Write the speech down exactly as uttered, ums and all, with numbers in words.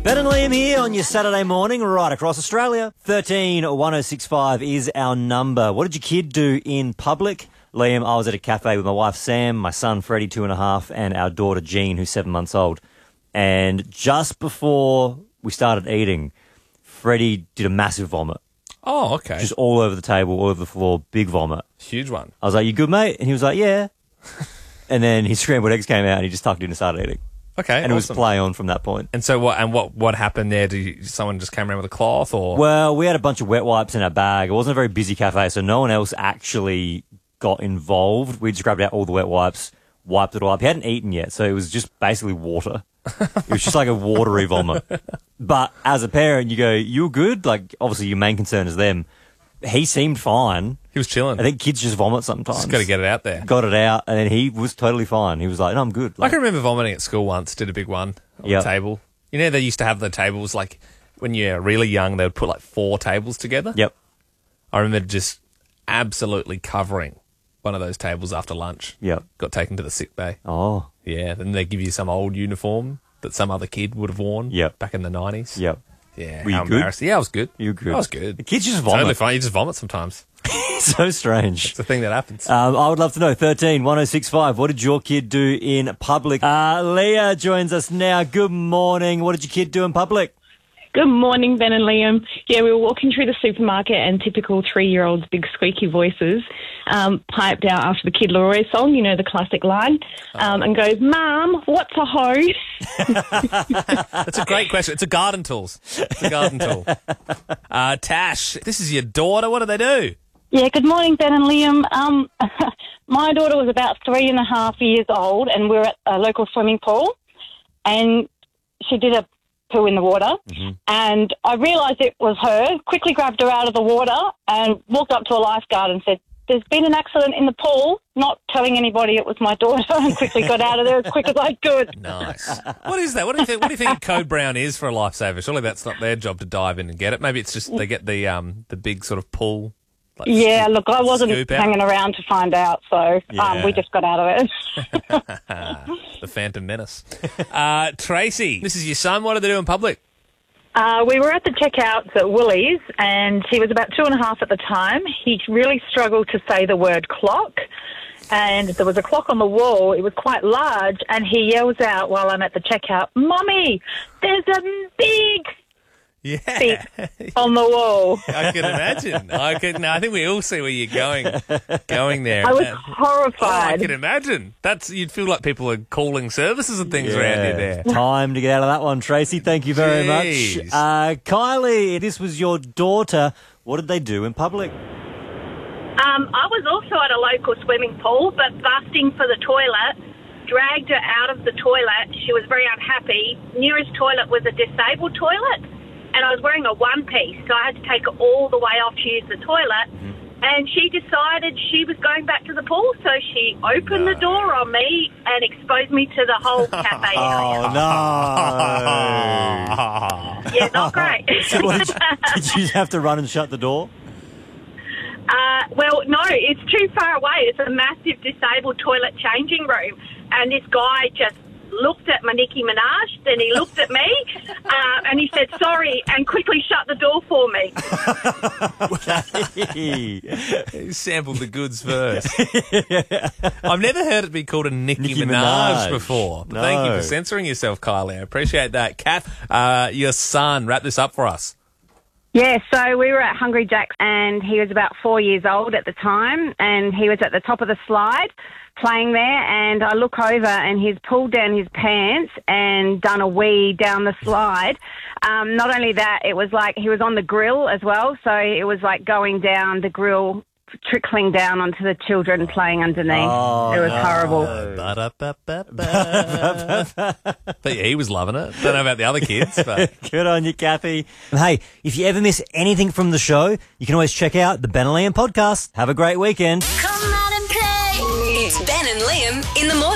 Ben and Liam here on your Saturday morning right across Australia. thirteen one oh six five is our number. What did your kid do in public? Liam, I was at a cafe with my wife Sam, my son Freddie, two and a half, and our daughter Jean, who's seven months old. And just before we started eating, Freddie did a massive vomit. Oh, okay. Just all over the table, all over the floor, big vomit. Huge one. I was like, you good, mate? And he was like, yeah. And then his scrambled eggs came out and he just tucked in and started eating. Okay, And awesome. it was play on from that point. And so what? And what? What happened there? Did you, someone just came around with a cloth, or? Well, we had a bunch of wet wipes in our bag. It wasn't a very busy cafe, so no one else actually got involved. We just grabbed out all the wet wipes, wiped it all up. He hadn't eaten yet, so it was just basically water. It was just like a watery vomit. But as a parent, you go, "You're good." Like, obviously, your main concern is them. He seemed fine. He was chilling. I think kids just vomit sometimes. Just got to get it out there. Got it out, and then he was totally fine. He was like, "No, I'm good." Like, I can remember vomiting at school once. Did a big one on Yep. the table. You know, they used to have the tables like when you're really young. They would put like four tables together. Yep. I remember just absolutely covering one of those tables after lunch. Yep. Got taken to the sick bay. Oh. Yeah. Then they give you some old uniform that some other kid would have worn. Yep. Back in the nineties. Yep. Yeah. Were you how good? embarrassing. Yeah, I was good. You were good. I was good. The kids just vomit. Totally fine. You just vomit sometimes. So strange. It's a thing that happens. Um, I would love to know. thirteen one oh six five. What did your kid do in public? Uh, Leah joins us now. Good morning. What did your kid do in public? Good morning, Ben and Liam. Yeah, we were walking through the supermarket and typical three-year-olds' big squeaky voices um, piped out after the Kid Leroy song, you know, the classic line, um, and goes, "Mum, what's a hoe?" That's a great question. It's a garden tools. It's a garden tool. Uh, Tash, this is your daughter. What do they do? Yeah, good morning, Ben and Liam. Um, my daughter was about three and a half years old, and we were at a local swimming pool, and she did a poo in the water, Mm-hmm. and I realised it was her, quickly grabbed her out of the water and walked up to a lifeguard and said, "There's been an accident in the pool," not telling anybody it was my daughter, and quickly got out of there as quick as I could. Nice. What is that? What do you think? What do you think Code Brown is for a lifesaver? Surely that's not their job to dive in and get it. Maybe it's just they get the um the big sort of pull. Like Yeah, scoop- look, I wasn't scoop out. hanging around to find out, so Yeah. um, we just got out of it. The Phantom Menace. Uh, Tracy, this is your son. What do they do in public? Uh, we were at the checkouts at Woolies, and he was about two and a half at the time. He really struggled to say the word clock, and there was a clock on the wall. It was quite large, and he yells out while I'm at the checkout, "Mummy, there's a big Yeah, beep on the wall." I can imagine. I can. No, I think we all see where you're going, going there. I was Uh, Oh, I horrified. can imagine. That's you'd feel like people are calling services and things around you there. Time to get out of that one, Tracy. Thank you very Jeez. much. Uh, Kylie, this was your daughter. What did they do in public? Um, I was also at a local swimming pool, but busting for the toilet, dragged her out of the toilet. She was very unhappy. Nearest toilet was a disabled toilet, and I was wearing a one-piece, so I had to take her all the way off to use the toilet. Mm-hmm. And she decided she was going back to the pool, so she opened the door on me and exposed me to the whole cafe area. Oh, no. Yeah, not great. So what did, you, did you have to run and shut the door? Uh, well, no, it's too far away. It's a massive disabled toilet changing room. And this guy just looked at my Nicki Minaj, then he looked at me, uh, and he said, "Sorry," and quickly shut the door for me. He sampled the goods first. I've never heard it be called a Nicki, Nicki Minaj, Minaj. before. But No. thank you for censoring yourself, Kylie. I appreciate that. Kath, uh, your son, wrap this up for us. Yeah, so we were at Hungry Jack's, and he was about four years old at the time, and he was at the top of the slide playing there, and I look over and he's pulled down his pants and done a wee down the slide. Um, not only that, it was like he was on the grill as well, so it was like going down the grill, trickling down onto the children playing underneath. Oh, it was no. horrible. Ba-da-ba-ba-ba. But yeah, he was loving it. Don't know about the other kids, but Good on you, Kathy. Hey, if you ever miss anything from the show, you can always check out the Ben and Liam podcast. Have a great weekend. Come out and play. It's Ben and Liam in the morning.